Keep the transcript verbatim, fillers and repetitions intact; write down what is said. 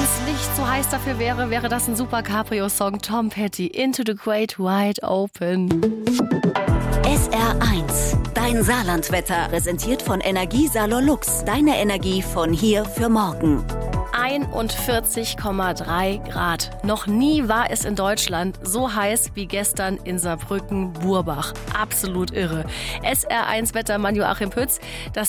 das Licht zu heiß dafür wäre, wäre das ein super Cabrio-Song. Tom Petty, Into the Great Wide Open. S R eins, dein Saarlandwetter, präsentiert von Energiesalon Lux. Deine Energie von hier für morgen. einundvierzig Komma drei Grad. Noch nie war es in Deutschland so heiß wie gestern in Saarbrücken-Burbach. Absolut irre. S R eins Wettermann Joachim Pütz, das